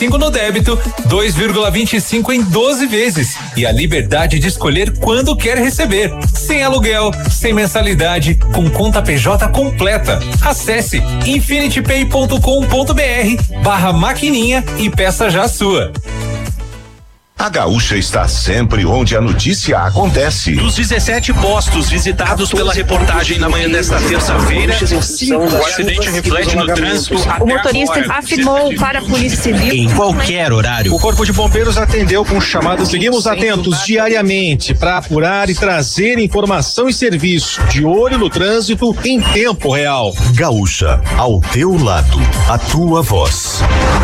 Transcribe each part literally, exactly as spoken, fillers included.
cinco no débito, dois vírgula vinte e cinco em doze vezes e a liberdade de escolher quando quer receber. Sem aluguel, sem mensalidade, com conta P J completa. Acesse infinity pay ponto com ponto br barra maquininha e peça já a sua. A Gaúcha está sempre onde a notícia acontece. Dos dezessete postos visitados pela reportagem na manhã desta terça-feira, o acidente reflete no trânsito. O motorista afirmou para a Polícia Civil em qualquer horário. O Corpo de Bombeiros atendeu com chamadas. Seguimos atentos diariamente para apurar e trazer informação e serviço. De olho no trânsito em tempo real. Gaúcha, ao teu lado, a tua voz.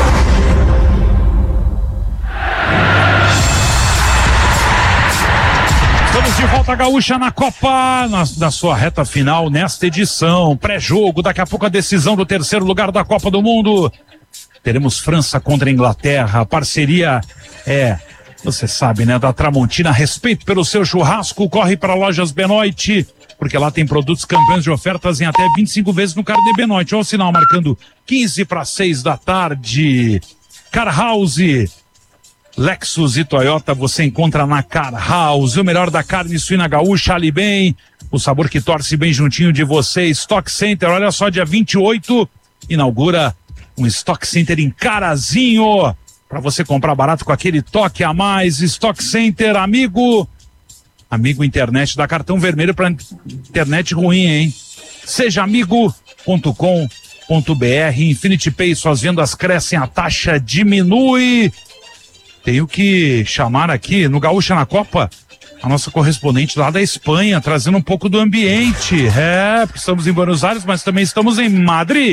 Estamos de volta, Gaúcha, na Copa, na, na sua reta final, nesta edição, pré-jogo, daqui a pouco a decisão do terceiro lugar da Copa do Mundo. Teremos França contra a Inglaterra, parceria é, você sabe, né, da Tramontina. Respeito pelo seu churrasco, corre para Lojas Benoit, porque lá tem produtos campeões de ofertas em até vinte e cinco vezes no Carnê Benoit. Olha o sinal marcando quinze para seis da tarde. Car House, Lexus e Toyota você encontra na Car House, o melhor da carne suína gaúcha, ali bem, o sabor que torce bem juntinho de você. Stock Center, olha só, dia vinte e oito, inaugura um Stock Center em Carazinho, para você comprar barato com aquele toque a mais. Stock Center, amigo, amigo internet, dá cartão vermelho para internet ruim, hein? Seja amigo ponto com ponto br, Infinity Pay, suas vendas crescem, a taxa diminui. Tenho que chamar aqui no Gaúcha na Copa a nossa correspondente lá da Espanha, trazendo um pouco do ambiente. É, porque estamos em Buenos Aires, mas também estamos em Madrid.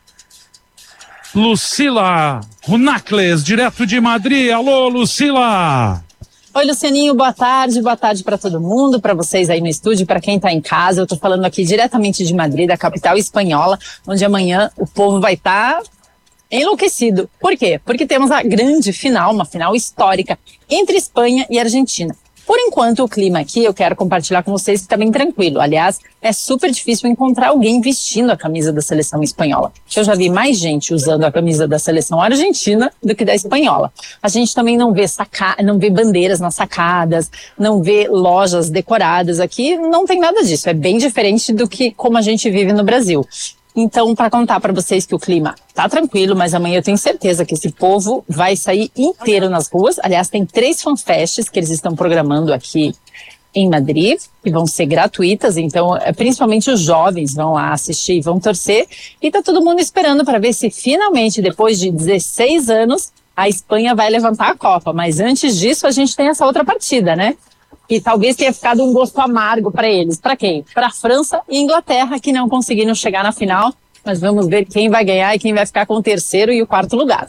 Lucila Runacles, direto de Madrid. Alô, Lucila! Oi, Lucianinho, boa tarde, boa tarde para todo mundo, para vocês aí no estúdio, para quem está em casa. Eu estou falando aqui diretamente de Madrid, da capital espanhola, onde amanhã o povo vai estar... Tá enlouquecido. Por quê? Porque temos a grande final, uma final histórica entre Espanha e Argentina. Por enquanto, o clima aqui, eu quero compartilhar com vocês que está bem tranquilo. Aliás, é super difícil encontrar alguém vestindo a camisa da seleção espanhola. Eu já vi mais gente usando a camisa da seleção argentina do que da espanhola. A gente também não vê, saca... não vê bandeiras nas sacadas, não vê lojas decoradas aqui, não tem nada disso. É bem diferente do que como a gente vive no Brasil. Então, para contar para vocês que o clima tá tranquilo, mas amanhã eu tenho certeza que esse povo vai sair inteiro nas ruas. Aliás, tem três fanfests que eles estão programando aqui em Madrid, que vão ser gratuitas, então principalmente os jovens vão lá assistir e vão torcer. E tá todo mundo esperando para ver se finalmente, depois de dezesseis anos, a Espanha vai levantar a Copa. Mas antes disso, a gente tem essa outra partida, né? E talvez tenha ficado um gosto amargo para eles. Para quem? Para a França e Inglaterra, que não conseguiram chegar na final. Mas vamos ver quem vai ganhar e quem vai ficar com o terceiro e o quarto lugar.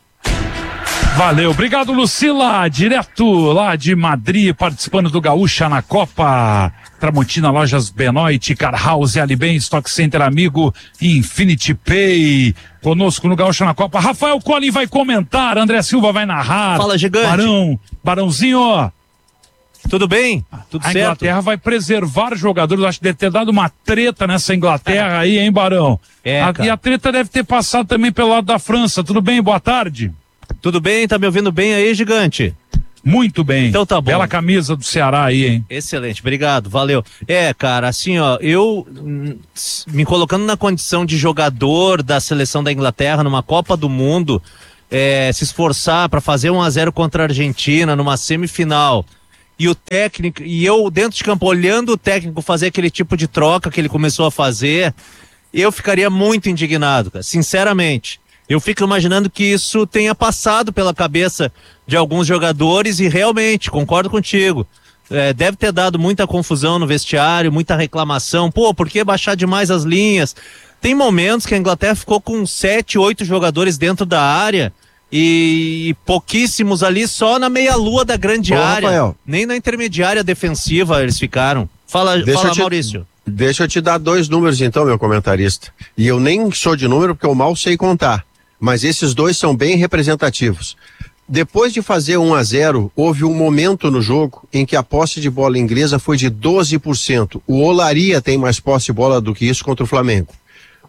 Valeu, obrigado, Lucila, direto lá de Madrid, participando do Gaúcha na Copa. Tramontina, Lojas Benoit, Car House, Alibem, Stock Center, amigo, Infinity Pay. Conosco no Gaúcha na Copa, Rafael Collin vai comentar, André Silva vai narrar. Fala, gigante. Barão, Barãozinho. Tudo bem? Tudo a certo? A Inglaterra vai preservar jogadores, acho que deve ter dado uma treta nessa Inglaterra aí, hein, Barão? É, a, e a treta deve ter passado também pelo lado da França. Tudo bem? Boa tarde. Tudo bem? Tá me ouvindo bem aí, gigante? Muito bem. Então tá bom. Bela camisa do Ceará aí, hein? Excelente, obrigado, valeu. É, cara, assim, ó, eu hum, me colocando na condição de jogador da seleção da Inglaterra numa Copa do Mundo, é, se esforçar para fazer um a zero contra a Argentina numa semifinal, e o técnico, e eu dentro de campo olhando o técnico fazer aquele tipo de troca que ele começou a fazer, eu ficaria muito indignado, cara, sinceramente. Eu fico imaginando que isso tenha passado pela cabeça de alguns jogadores e realmente, concordo contigo, é, deve ter dado muita confusão no vestiário, muita reclamação. Pô, por que baixar demais as linhas? Tem momentos que a Inglaterra ficou com sete, oito jogadores dentro da área e pouquíssimos ali só na meia-lua da grande Ô, área. Rafael. Nem na intermediária defensiva eles ficaram. Fala, Deixa fala eu te- Maurício. Deixa eu te dar dois números então, meu comentarista. E eu nem sou de número porque eu mal sei contar. Mas esses dois são bem representativos. Depois de fazer um a zero, houve um momento no jogo em que a posse de bola inglesa foi de doze por cento. O Olaria tem mais posse de bola do que isso contra o Flamengo.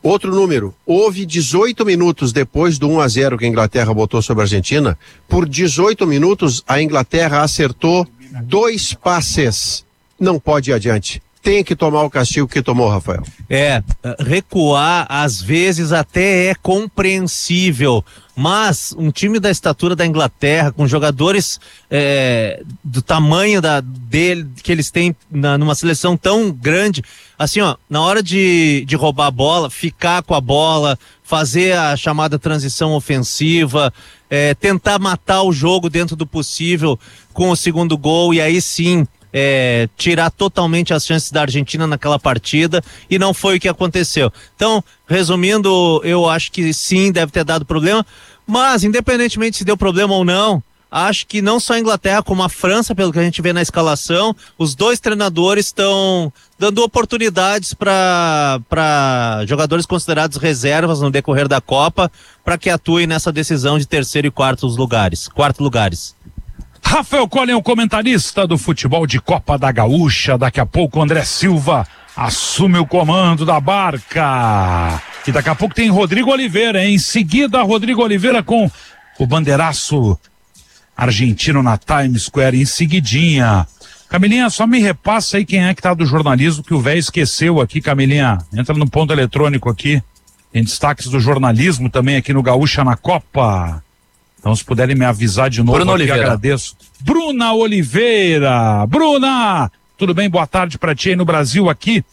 Outro número, houve dezoito minutos depois do um a zero que a Inglaterra botou sobre a Argentina, por dezoito minutos a Inglaterra acertou dois passes. Não pode ir adiante. Tem que tomar o castigo que tomou, Rafael. É, recuar às vezes até é compreensível, mas um time da estatura da Inglaterra, com jogadores é, do tamanho da, dele, que eles têm na, numa seleção tão grande, assim ó, na hora de, de roubar a bola, ficar com a bola, fazer a chamada transição ofensiva, é, tentar matar o jogo dentro do possível com o segundo gol e aí sim É, tirar totalmente as chances da Argentina naquela partida, e não foi o que aconteceu. Então, resumindo, eu acho que sim, deve ter dado problema, mas independentemente se deu problema ou não, acho que não só a Inglaterra como a França, pelo que a gente vê na escalação, os dois treinadores estão dando oportunidades para para jogadores considerados reservas no decorrer da Copa, para que atuem nessa decisão de terceiro e quarto lugares, quarto lugares. Rafael Collen, o comentarista do futebol de Copa da Gaúcha. Daqui a pouco o André Silva assume o comando da barca. E daqui a pouco tem Rodrigo Oliveira, hein? Em seguida, Rodrigo Oliveira com o bandeiraço argentino na Times Square, em seguidinha. Camilinha, só me repassa aí quem é que tá do jornalismo, que o velho esqueceu aqui, Camilinha. Entra no ponto eletrônico aqui. Tem destaques do jornalismo também aqui no Gaúcha na Copa. Então, se puderem me avisar de novo, Bruna aqui, Oliveira. agradeço. Bruna Oliveira! Bruna! Tudo bem? Boa tarde pra ti aí no Brasil aqui.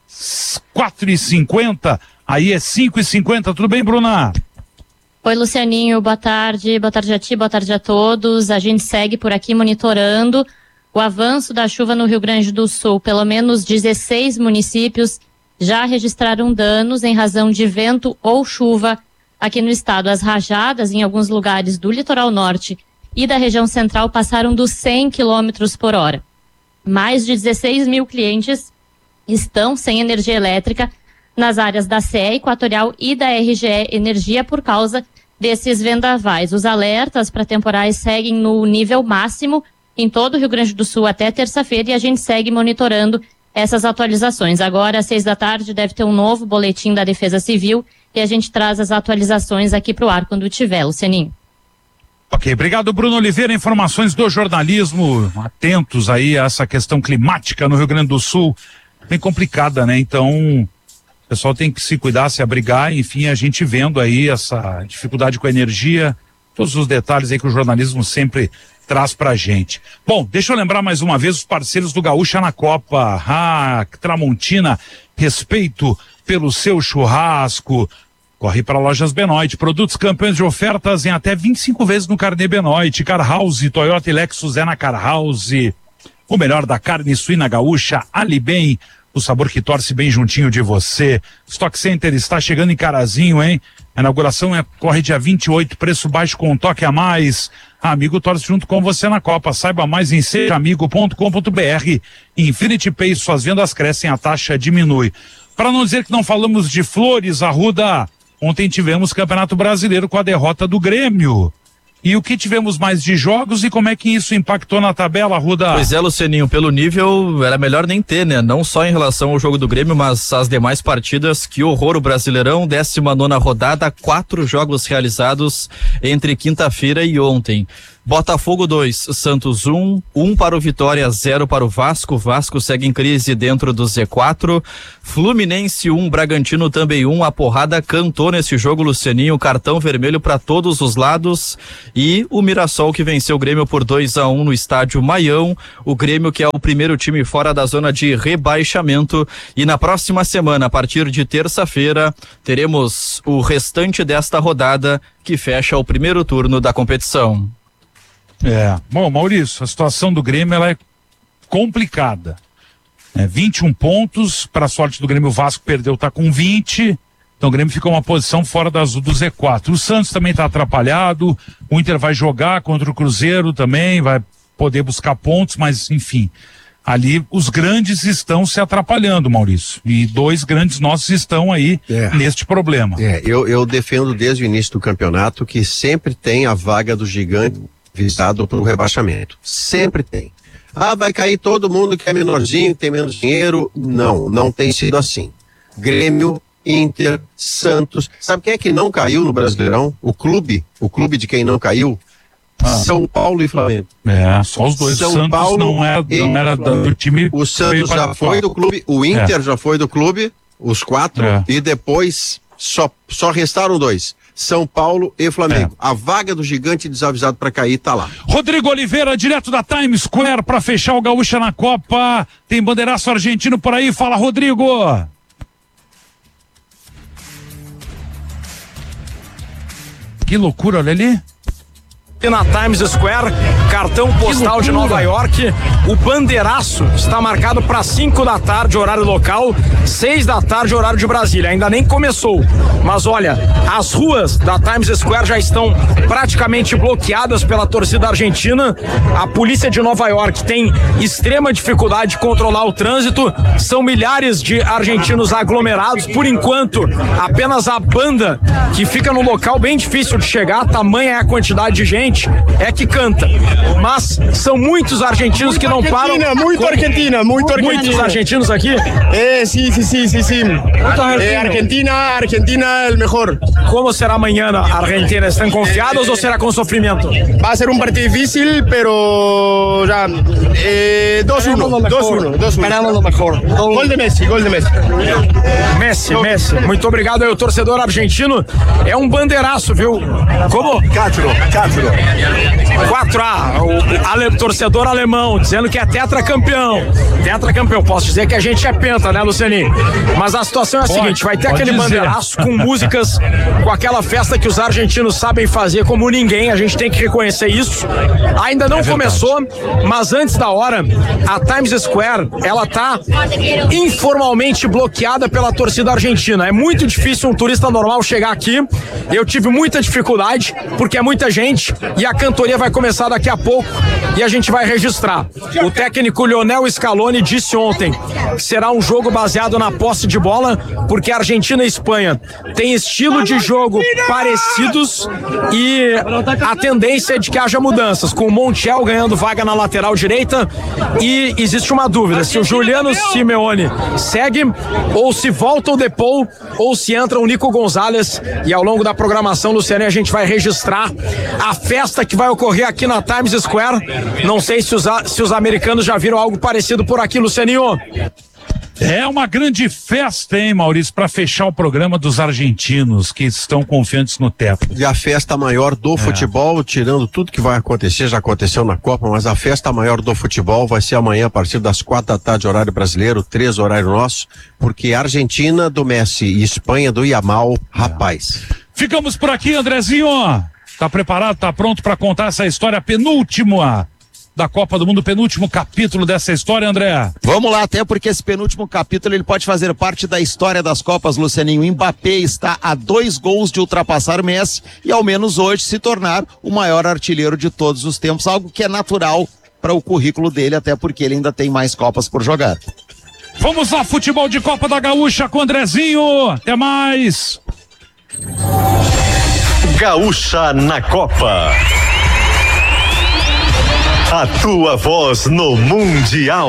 quatro e cinquenta, aí é cinco e cinquenta. Tudo bem, Bruna? Oi, Lucianinho, boa tarde. Boa tarde a ti, boa tarde a todos. A gente segue por aqui monitorando o avanço da chuva no Rio Grande do Sul. Pelo menos dezesseis municípios já registraram danos em razão de vento ou chuva aqui no estado. As rajadas em alguns lugares do litoral norte e da região central passaram dos cem quilômetros por hora. Mais de dezesseis mil clientes estão sem energia elétrica nas áreas da C E Equatorial e da R G E Energia por causa desses vendavais. Os alertas para temporais seguem no nível máximo em todo o Rio Grande do Sul até terça-feira, e a gente segue monitorando essas atualizações. Agora, às seis da tarde, deve ter um novo boletim da Defesa Civil e a gente traz as atualizações aqui para o ar quando tiver, Lucianinho. Ok, obrigado, Bruno Oliveira. Informações do jornalismo. Atentos aí a essa questão climática no Rio Grande do Sul. Bem complicada, né? Então, o pessoal tem que se cuidar, se abrigar. Enfim, a gente vendo aí essa dificuldade com a energia, todos os detalhes aí que o jornalismo sempre traz pra gente. Bom, deixa eu lembrar mais uma vez os parceiros do Gaúcha na Copa. Ah, Tramontina, respeito pelo seu churrasco. Corre para Lojas Benoit, produtos campeões de ofertas em até vinte e cinco vezes no carnê Benoit. Car House, Toyota e Lexus é na Car House. O melhor da carne suína gaúcha, Ali Bem, o sabor que torce bem juntinho de você. Stock Center está chegando em Carazinho, hein? A inauguração é, corre dia vinte e oito, preço baixo com um toque a mais. A Amigo torce junto com você na Copa. Saiba mais em seja amigo ponto com ponto br. Infinity Pay, suas vendas crescem, a taxa diminui. Para não dizer que não falamos de flores, Arruda, ontem tivemos Campeonato Brasileiro com a derrota do Grêmio. E o que tivemos mais de jogos e como é que isso impactou na tabela, Arruda? Pois é, Lucianinho, pelo nível era melhor nem ter, né? Não só em relação ao jogo do Grêmio, mas as demais partidas. Que horror o Brasileirão, décima nona rodada, quatro jogos realizados entre quinta-feira e ontem. Botafogo dois, Santos um, um para o Vitória, zero para o Vasco. Vasco segue em crise dentro do Z quatro. Fluminense um, Bragantino também um. A porrada cantou nesse jogo, Lucianinho. Cartão vermelho para todos os lados. E o Mirassol que venceu o Grêmio por dois a um no estádio Maião. O Grêmio que é o primeiro time fora da zona de rebaixamento. E na próxima semana, a partir de terça-feira, teremos o restante desta rodada que fecha o primeiro turno da competição. É, bom, Maurício, a situação do Grêmio ela é complicada. É, vinte e um pontos, para a sorte do Grêmio, o Vasco perdeu, tá com vinte, então o Grêmio ficou uma posição fora das, do Z quatro. O Santos também tá atrapalhado, o Inter vai jogar contra o Cruzeiro também, vai poder buscar pontos, mas enfim, ali os grandes estão se atrapalhando, Maurício, e dois grandes nossos estão aí é. neste problema. É, eu, eu defendo desde o início do campeonato que sempre tem a vaga do gigante visado para o rebaixamento. Sempre tem. Ah, vai cair todo mundo que é menorzinho, que tem menos dinheiro. Não, não tem sido assim. Grêmio Inter, Santos. Sabe quem é que não caiu no Brasileirão? O clube, o clube de quem não caiu? Ah. São Paulo e Flamengo. É, só os dois. São Santos Paulo não era, não era do time. O Santos já foi do clube, o Inter é. já foi do clube, os quatro, é. e depois só, só restaram dois. São Paulo e Flamengo. É. A vaga do gigante desavisado para cair tá lá. Rodrigo Oliveira, direto da Times Square, para fechar o Gaúcha na Copa. Tem bandeiraço argentino por aí. Fala, Rodrigo. Que loucura, olha ali. Na Times Square, cartão postal de Nova York, o bandeiraço está marcado para cinco da tarde, horário local, seis da tarde, horário de Brasília. Ainda nem começou, mas olha, as ruas da Times Square já estão praticamente bloqueadas pela torcida argentina. A polícia de Nova York tem extrema dificuldade de controlar o trânsito. São milhares de argentinos aglomerados. Por enquanto, apenas a banda que fica no local bem difícil de chegar, tamanha é a quantidade de gente, é que canta, mas são muitos argentinos que não param. Muito com... Argentina, muito Argentina. Muitos argentinos aqui? É, sim, sim, sim, sim, sim. É, Argentina, Argentina é o melhor. Como será amanhã a Argentina? Estão confiados é, ou será com sofrimento? Vai ser um partido difícil, pero já é, dois a um, dois a um. Esperamos o melhor. Gol de Messi, gol de Messi. Messi, Messi. Muito obrigado aí, o torcedor argentino. É um bandeiraço, viu? Como? Quatro, quatro. quatro A, o ale, torcedor alemão, dizendo que é tetracampeão. Tetracampeão, posso dizer que a gente é penta, né, Lucianinho? Mas a situação é a pode, seguinte, vai ter aquele dizer. bandeiraço com músicas, com aquela festa que os argentinos sabem fazer como ninguém, a gente tem que reconhecer isso. Ainda não é começou, mas antes da hora, a Times Square, ela tá informalmente bloqueada pela torcida argentina. É muito difícil um turista normal chegar aqui. Eu tive muita dificuldade, porque é muita gente, e a cantoria vai começar daqui a pouco e a gente vai registrar. O técnico Lionel Scaloni disse ontem que será um jogo baseado na posse de bola, porque a Argentina e a Espanha têm estilo de jogo parecidos e a tendência é de que haja mudanças, com o Montiel ganhando vaga na lateral direita, e existe uma dúvida, se o Juliano Simeone segue ou se volta o Depou ou se entra o Nico Gonzalez, e ao longo da programação, Luciane, a gente vai registrar a festa que vai ocorrer aqui na Times Square. Não sei se os, se os americanos já viram algo parecido por aqui, Lucianinho. É uma grande festa, hein, Maurício, para fechar o programa dos argentinos que estão confiantes no teto. E a festa maior do é. futebol, tirando tudo que vai acontecer, já aconteceu na Copa, mas a festa maior do futebol vai ser amanhã a partir das quatro da tarde, horário brasileiro, três horário nosso, porque Argentina do Messi e Espanha do Yamal, é. rapaz. Ficamos por aqui, Andrezinho. Tá preparado, tá pronto para contar essa história penúltima da Copa do Mundo, penúltimo capítulo dessa história, André? Vamos lá, até porque esse penúltimo capítulo ele pode fazer parte da história das Copas, Lucianinho. O Mbappé está a dois gols de ultrapassar o Messi e ao menos hoje se tornar o maior artilheiro de todos os tempos, algo que é natural para o currículo dele, até porque ele ainda tem mais Copas por jogar. Vamos lá, futebol de Copa da Gaúcha com o Andrezinho, até mais! Gaúcha na Copa. A tua voz no Mundial.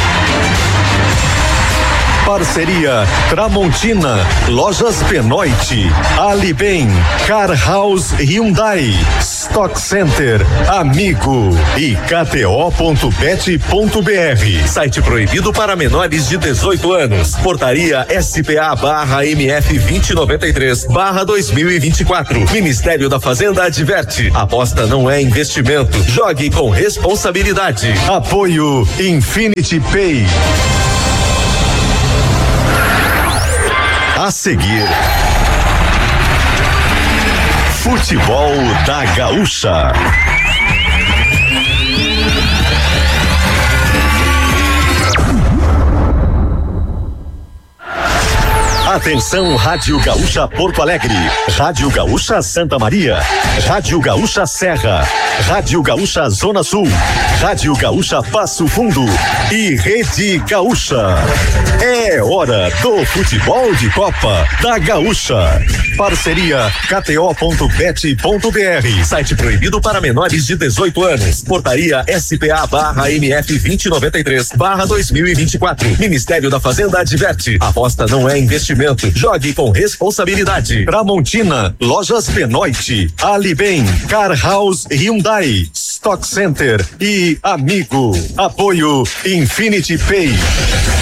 Parceria Tramontina, Lojas Benoit, Alibem, Car House Hyundai, Stock Center, Amigo e K T O ponto bet ponto B R. Site proibido para menores de dezoito anos. Portaria S P A barra M F vinte noventa e três barra dois mil e vinte e quatro. Ministério da Fazenda adverte: aposta não é investimento. Jogue com responsabilidade. Apoio Infinity Pay. A seguir, futebol da Gaúcha. Atenção, Rádio Gaúcha Porto Alegre, Rádio Gaúcha Santa Maria, Rádio Gaúcha Serra, Rádio Gaúcha Zona Sul, Rádio Gaúcha Passo Fundo e Rede Gaúcha. É hora do futebol de Copa da Gaúcha. Parceria K T O ponto bet ponto B R. Site proibido para menores de dezoito anos. Portaria S P A barra M F vinte e noventa e três barra dois mil e vinte e quatro. Ministério da Fazenda adverte. Aposta não é investimento. Jogue com responsabilidade. Tramontina, Lojas Benoit, Alibem, Car House Hyundai, Stock Center e Amigo. Apoio Infinity Pay.